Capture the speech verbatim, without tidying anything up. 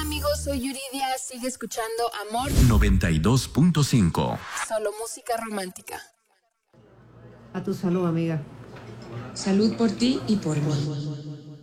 amigos, soy Yuridia. Sigue escuchando Amor noventa y dos punto cinco. Solo música romántica. A tu salud, amiga. Salud por ti y por mí.